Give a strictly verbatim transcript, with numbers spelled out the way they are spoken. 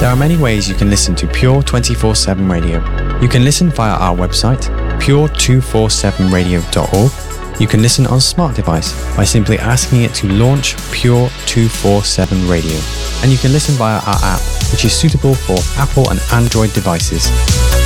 There are many ways you can listen to Pure twenty-four seven Radio. You can listen via our website, pure two forty-seven radio dot org. You can listen on a smart device by simply asking it to launch Pure two forty-seven Radio. And you can listen via our app, which is suitable for Apple and Android devices.